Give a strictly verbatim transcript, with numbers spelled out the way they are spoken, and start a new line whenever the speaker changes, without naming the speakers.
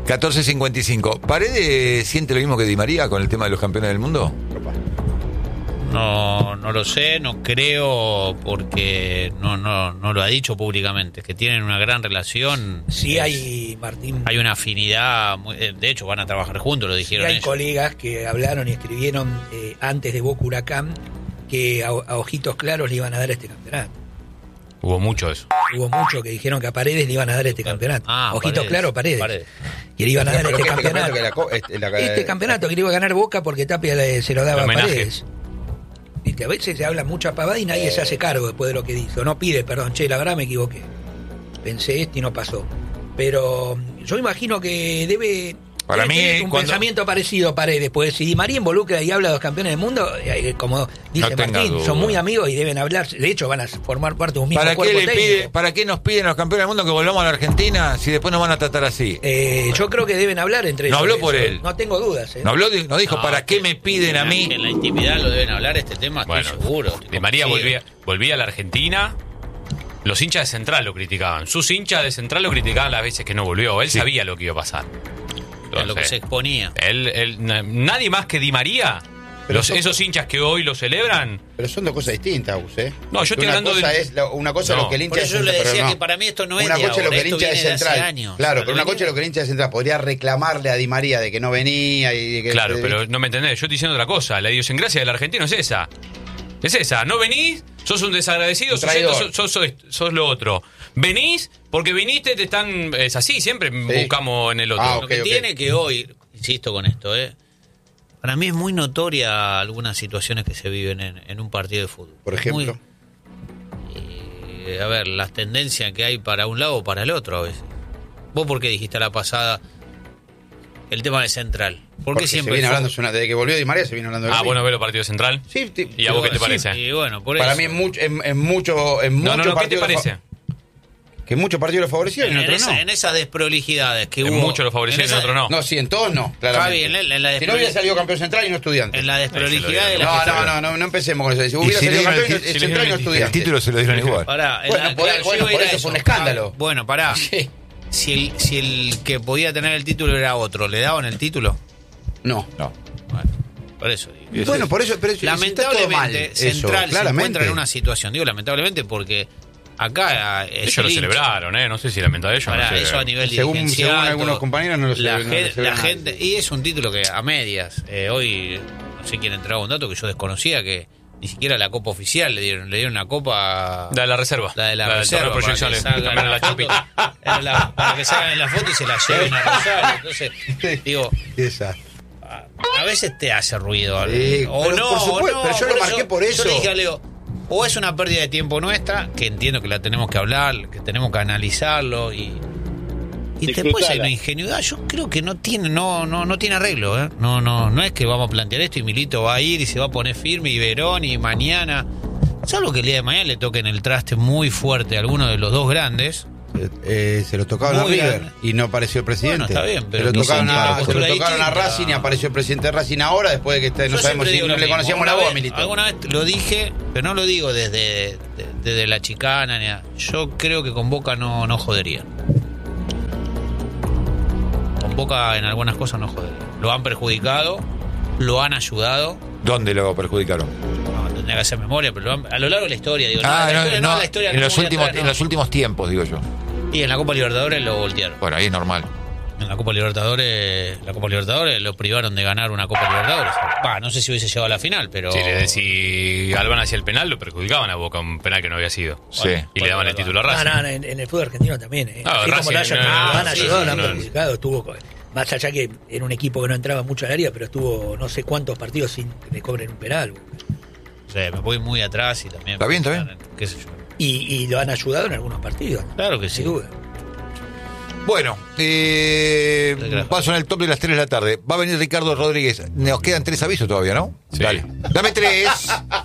catorce cincuenta y cinco. ¿Paredes siente lo mismo que Di María con el tema de los campeones del mundo?
No, no lo sé, no creo, porque no, no, no lo ha dicho públicamente, que tienen una gran relación.
Sí
es,
hay, Martín.
Hay una afinidad, muy, de hecho van a trabajar juntos, lo dijeron
Sí hay
ellos.
colegas que hablaron y escribieron eh, antes de Boca Huracán que a, a ojitos claros le iban a dar este campeonato.
Hubo mucho eso.
Hubo muchos que dijeron que a Paredes le iban a dar este campeonato.
Ah,
ojitos
Paredes,
claros, Paredes.
Paredes.
Que le iban a dar
Pero
este
que
campeonato.
que la co- este, la-
Este campeonato que le iba a ganar Boca porque Tapia le- se lo daba a
Homenaje.
Paredes. Y que a veces se habla mucha pavada y nadie se hace cargo después de lo que dice. O no pide, perdón, che, la verdad me equivoqué. Pensé esto y no pasó. Pero yo imagino que debe...
Para
debe
mí,
tener un
cuando-
pensamiento parecido a Paredes. Pues si Di María involucra y habla de los campeones del mundo, eh, como dice
No tengas
Martín,
duda.
son muy amigos y deben hablar. De hecho, van a formar parte de un mismo
¿Para qué,
cuerpo
le
técnico.
pide, ¿Para qué nos piden los campeones del mundo que volvamos a la Argentina si después nos van a tratar así?
Eh, yo creo que deben hablar entre
No
ellos.
habló
de
por
eso.
él.
No tengo dudas. ¿eh?
No, habló, de- no dijo,
No,
¿para qué
que-
me piden a
en-
mí?
En la intimidad lo deben hablar este tema, estoy
Bueno,
seguro. estoy
Di María
convencido.
volvía, volvía a la Argentina. Los hinchas de Central lo criticaban. Sus hinchas de Central lo criticaban las veces que no volvió. Él
Sí.
sabía lo que iba a pasar.
Era lo que se exponía.
Él, él- na- nadie más que Di María.
Pero
Los,
son-
esos hinchas que hoy lo celebran.
Pero son dos cosas distintas, Gus, ¿eh?
No, yo estoy
una
hablando
cosa
de-
es la- una cosa es
No.
lo que el hincha
Por eso
de
yo le
Central,
decía
pero no.
que para mí esto no es
Una
de
cosa es lo
ahora,
que el
esto
hincha de
viene de hace
Central.
años.
Claro,
Pero
pero una
viene-
cosa es lo que el hincha de Central podría reclamarle a Di María de que no venía y de que
Claro,
de-
pero no me entendés. Yo estoy diciendo otra cosa. La idiosincrasia del argentino es esa. Es esa. No venís, sos un desagradecido,
Un
sos,
traidor.
esto, sos, sos, sos lo otro. Venís porque viniste, te están. Es así, siempre buscamos en el otro.
Ah,
Lo
ok,
que
ok.
tiene que hoy, insisto con esto, ¿eh? Para mí es muy notoria algunas situaciones que se viven en, en un partido de fútbol.
Por ejemplo.
Muy- y, a ver, las tendencias que hay para un lado o para el otro a veces. ¿Vos por qué dijiste a la pasada el tema de Central? ¿Por
porque
qué
se
siempre
viene
fue-
hablando, es una- desde que volvió Di María se viene hablando de
Ah,
lo
bueno,
mismo.
ve los partidos Central.
Sí, ti-
¿Y a vos qué te
Sí,
parece?
y bueno, por
Para
eso.
mí en mucho, en, en mucho, en
No, no,
muchos
no, ¿qué te
partidos lo fa-
parece?
que en muchos partidos lo favorecieron y
en,
en
en
otros
esa-
no.
en esas desprolijidades que
En
hubo.
muchos lo favorecieron, en
esa-
otros no.
No, sí, en todos no, claramente.
Javi, en la- en la
si no hubiera
desproli-
salido campeón Central y no estudiante.
En la desprolijidad
Ahí
de
se lo
la
No,
que
no,
se-
no, no, no empecemos con eso. Si
Y
hubiera
si le
salido
dieron el
campeón
ti-
es
si le
Central y no
dieron el
El
estudiante.
título se lo dieron igual.
Pará, en
Bueno,
la-
por-
claro,
bueno,
yo iba
por
a ir a
eso fue un escándalo.
Bueno, pará.
Sí.
Si el, si el que podía tener el título era otro, ¿le daban el título?
No.
No.
Bueno, por eso digo.
Y eso
Bueno,
es-
por eso, pero eso- eso está todo mal.
Lamentablemente,
Eso,
Central se
claramente.
encuentra en una situación, digo lamentablemente porque acá es
Ellos
el
lo
hincha.
celebraron, ¿eh? No sé si lamenta ellos.
Pará,
no sé.
eso a nivel
Según-
dirigencial,
según algunos
todo.
compañeros no lo
la,
cele- no lo
gen-
celebran
la
nadie.
gente y es un título que a medias eh, hoy no sé quién entregaba un dato que yo desconocía, que ni siquiera la copa oficial le dieron le dieron una copa
La de la reserva.
la de la,
La del
reserva
torneo
para que
proyecciones.
salgan
También en la
foto,
chapita.
era la- para que salgan en la foto y se la lleven a Rosario. Entonces digo,
Esa.
a, a veces te hace ruido algo.
Sí,
o
pero
no
por
o
supuesto,
no,
pero yo lo marqué por eso.
yo le dije a Leo, o es una pérdida de tiempo nuestra, que entiendo que la tenemos que hablar, que tenemos que analizarlo y y después hay una ingenuidad, yo creo que no tiene no no no tiene arreglo, ¿eh? No no no es que vamos a plantear esto y Milito va a ir y se va a poner firme y Verón y mañana, salvo que el día de mañana le toquen el traste muy fuerte a alguno de los dos grandes.
Eh, eh, se lo tocaron
Muy
a River
grande.
y no apareció el presidente.
Bueno, está bien, pero
se lo
no
tocaron,
sé,
a,
tiene una
se lo
postura
tocaron a
distinta.
Racing y apareció el presidente de Racing ahora, después de que este- no
Yo
sabemos
siempre
si
digo
no
lo
le
mismo.
conocíamos
Una
la voz a
vez-
Milito.
Alguna vez lo dije, pero no lo digo desde, de- desde la chicana. Ni nada. Yo creo que con Boca no, no jodería. Con Boca en algunas cosas no jodería. Lo han perjudicado, lo han ayudado.
¿Dónde lo perjudicaron?
No, tendría que hacer memoria, pero lo han- a lo largo de la historia. Digo,
Ah,
no, la
no,
historia, no,
no,
la historia
en,
no
los
muy
últimos,
atrás,
en
no.
los últimos tiempos, digo yo.
Y en la Copa Libertadores lo voltearon.
Bueno, ahí es normal.
En la Copa Libertadores, la Copa Libertadores lo privaron de ganar una Copa Libertadores. Va, no sé si hubiese llegado a la final, pero
Si, le- si Galván hacía el penal, lo perjudicaban a Boca, un penal que no había sido.
Sí.
Y le daban el título a
No,
Racing.
no, no, en, en el fútbol argentino también. ¿eh?
No,
Así como
Racing,
lo hayan
no, no,
lo han
no,
ayudado,
sí,
lo han
no, no.
perjudicado, estuvo con- más allá que era un equipo que no entraba mucho al área, pero estuvo no sé cuántos partidos sin que le cobren un penal.
o sea, me voy muy atrás y también.
Está bien, está bien.
Qué sé yo.
Y, y lo han ayudado en algunos partidos. ¿no?
Claro que sí.
Sin duda.
Bueno, eh,
Gracias.
paso en el top de las tres de la tarde. Va a venir Ricardo Rodríguez. Nos quedan tres avisos todavía, ¿no?
Sí.
Dale. Dame tres.